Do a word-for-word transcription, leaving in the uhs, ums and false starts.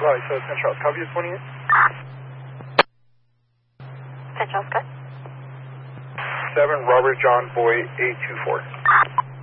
Right, so Saint Charles, copy you twenty-eight. Saint Charles, cut. seven Robert John Boy eight two four.